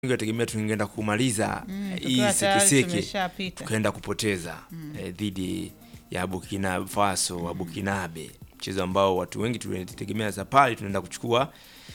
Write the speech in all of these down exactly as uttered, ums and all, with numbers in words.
Tungetegemea tungeenda kumaliza Mm, hii tukiwa tayari sekeseke tumeshapita. tukaenda kupoteza Mm. eh, dhidi ya Burkina Faso wa Burkinabe, mchezo ambao watu wengi tulitegemea za pale tunaenda kuchukua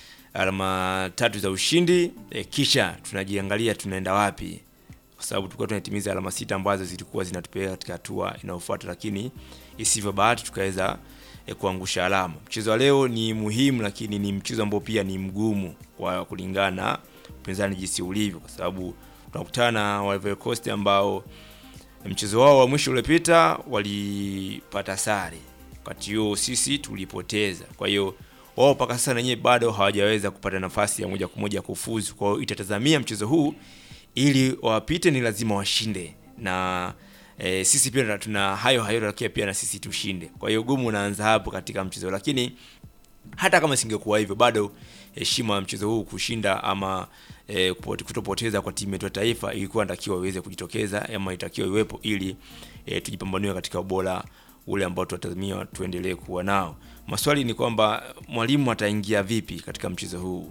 alama tatu za ushindi eh, kisha tunajiangalia tunaenda wapi, kwa sababu tulikuwa tunatimiza alama sita ambazo zilikuwa zinatupeleka katika hatua inayofuata, lakini isivyo bahati tukaweza eh, kuangusha alama. Mchezo wa leo ni muhimu, lakini ni mchezo ambao pia ni mgumu kwa kulingana na upinzani jinsi ulivyo, kwa sababu tunakutana na Ivory Coast ambao mchezo wao wa mwisho uliopita walipata sare, wakati huo sisi tulipoteza. Kwa hiyo wao mpaka sasa na wenyewe bado hawajaweza kupata nafasi ya moja kwa moja kufuzu. Kwa hiyo itatazamia mchezo huu ili wapite ni lazima washinde, na e, sisi pia tuna hayo hayo lakini pia na sisi tushinde. Kwa hiyo gumu unaanza hapo katika mchezo, lakini hata kama singekuwa hivyo bado heshima ya mchezo huu kushinda ama e, kutopoteza kwa timu yetu ya taifa ilikuwa inatakiwa iweze kujitokeza ama itakiwa iwepo ili e, tujipambanue katika ubora ule ambao tunatazamia tuendelee kuwa nao. Maswali ni kwamba mwalimu ataingia vipi katika mchezo huu?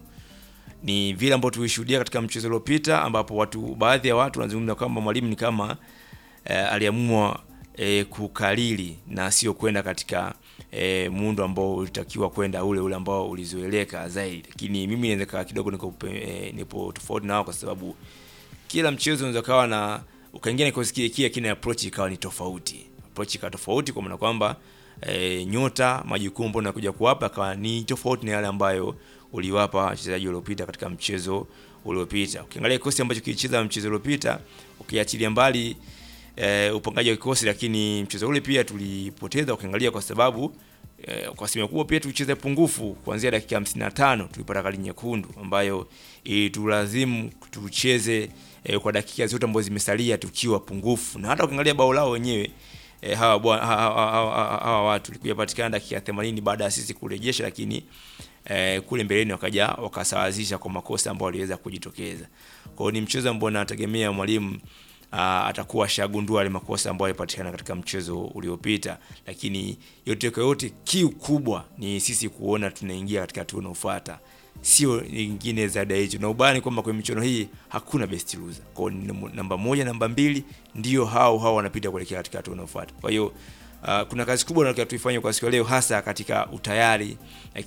Ni vile ambao tulishuhudia katika mchezo uliopita ambapo watu baadhi ya watu wanazungumza kwamba mwalimu ni kama e, aliamua e, kukalili na sio kwenda katika e, muundo ambao ulitakiwa kwenda ule ule ambao ulizoeleka zaidi. Lakini mimi naweza kidogo niko e, nipo tofauti nao, kwa sababu kila mchezo unaweza kawa na ukaingia nikosikia kia kina approach ikawa ni tofauti. Approach ikawa tofauti kwa maana kwamba e, nyota majukumu ambayo nakuja kuwapa akawa ni tofauti na yale ambayo uliwapa wachezaji waliopita katika mchezo uliopita. Ukiangalia kikosi ambacho kilicheza mchezo uliopita, ukiachilia mbali e, upangaji wa kikosi, lakini mchezo ule pia tulipoteza ukiangalia kwa sababu e, kwa sehemu kubwa pia tulicheza pungufu. Kuanzia dakika hamsini na tano tulipata kadi nyekundu ambayo itulazimu tucheze e, kwa dakika zote ambazo zimesalia tukiwa pungufu, na hata ukiangalia bao lao wenyewe e, hawa, hawa, hawa, hawa, hawa watu likuja patikana dakika themanini baada ya sisi kurejesha, lakini eh, kule mbeleni wakaja wakasawazisha kwa makosa ambayo waliweza kujitokeza. Kwa hiyo ni mchezo ambao nategemea mwalimu atakuwa shagundua ile makosa ambayo yalipatikana katika mchezo uliopita, lakini yote kwa yote kiu kubwa ni sisi kuona tunaingia katika hatua inayofuata, sio nyingine zaidi ya hicho. Na ubani kwamba kwa michuano hii hakuna best loser. Kwa namba moja namba mbili ndio hao hao wanapita kuelekea katika hatua inayofuata. Kwa hiyo Uh, kuna kazi kubwa tunataka tuifanye kwa siku leo, hasa katika utayari,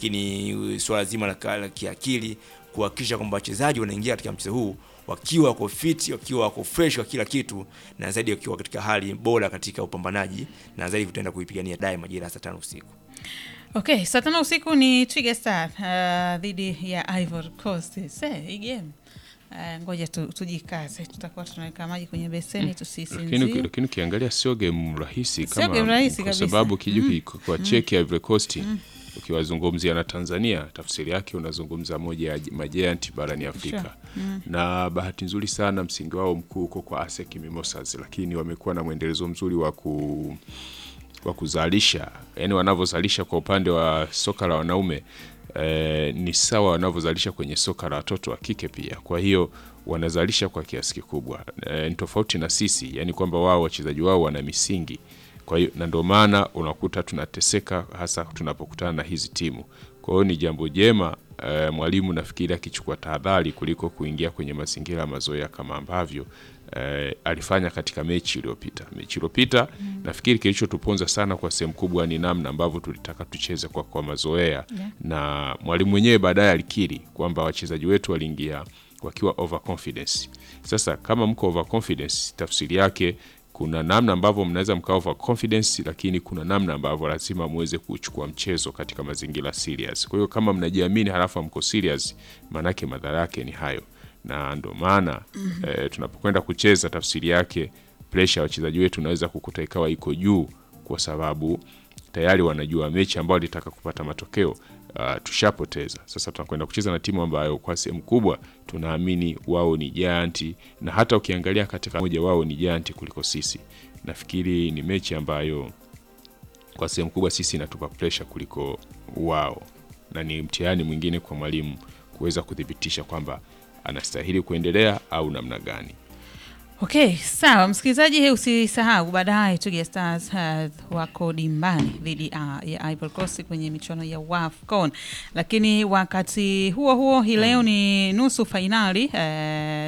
lakini swala zima la kiakili kuhakikisha kwamba wachezaji wanaingia katika mchezo huu wakiwa wako fit, wakiwa wako fresh kwa kila kitu, na zaidi wakiwa katika hali bora katika upambanaji, na zaidi tutaenda kuipigania dai majira saa tano usiku. Okay, saa tano usiku ni Twiga Star uh, dhidi ya Ivory Coast. Sasa hii game Uh, ngoja tu, tujikaze, tutakuwa tunaweka maji kwenye beseni tusisinzie. Lakini lakini ukiangalia sio game rahisi kama game rahisi kwa sababu kijuki mm. kwa cheki ya Ivory Coast mm. ukiwazungumzia na Tanzania tafsiri yake unazungumza moja ya majianti barani Afrika sure. mm. na bahati nzuri sana msingi wao mkuu uko kwa A S E C Mimosas, lakini wamekuwa na mwendelezo mzuri wa ku wa kuzalisha, yani wanavyozalisha kwa upande wa soka la wanaume Eh, ni sawa wanavyozalisha kwenye soka la watoto wa kike pia. Kwa hiyo wanazalisha kwa kiasi kikubwa. Eh, ni tofauti na sisi, yani kwamba wao wachezaji wao wana misingi. Kwa hiyo na ndio maana unakuta tunateseka hasa tunapokutana na hizi timu. Kwa hiyo ni jambo jema eh, mwalimu nafikiri akichukua tahadhari kuliko kuingia kwenye mazingira mazoea kama ambavyo eh, alifanya katika mechi iliyopita. Mechi iliyopita mm. nafikiri kilichotuponza sana kwa sehemu kubwa ni namna ambavyo tulitaka tucheze kwa kwa mazoea yeah. na mwalimu mwenyewe baadaye alikiri kwamba wachezaji wetu waliingia wakiwa overconfidence. Sasa kama mko overconfidence, tafsiri yake kuna namna ambavyo mnaweza mka overconfidence, lakini kuna namna ambavyo lazima muweze kuchukua mchezo katika mazingira serious. Kwa hiyo kama mnajiamini halafu mko serious, maana yake madhara yake ni hayo. Na ndo maana mm -hmm. e, tunapokwenda kucheza tafsiri yake pressure wachezaji wetu naweza kukuta ikawa iko juu, kwa sababu tayari wanajua mechi ambayo litaka kupata matokeo uh, tushapoteza. Sasa tunakwenda kucheza na timu ambayo kwa sehemu kubwa tunaamini wao ni giant, na hata ukiangalia katika moja wao ni giant kuliko sisi. Nafikiri ni mechi ambayo kwa sehemu kubwa sisi inatupa pressure kuliko wao, na ni mtihani mwingine kwa mwalimu kuweza kudhibitisha kwamba anastahili kuendelea au namna gani. Okay, sawa msikilizaji, usisahau baadaye Twiga Stars uh, wako dimbani dhidi uh, ya Ivory Coast kwenye michuano ya WAFCON. Lakini wakati huo huo hii leo ni nusu fainali uh,